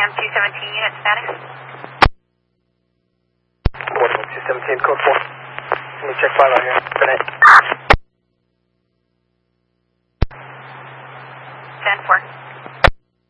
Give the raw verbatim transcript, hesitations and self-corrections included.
M two seventeen unit status. one one two seventeen, code four. Let me check file out here. Good night. ten four.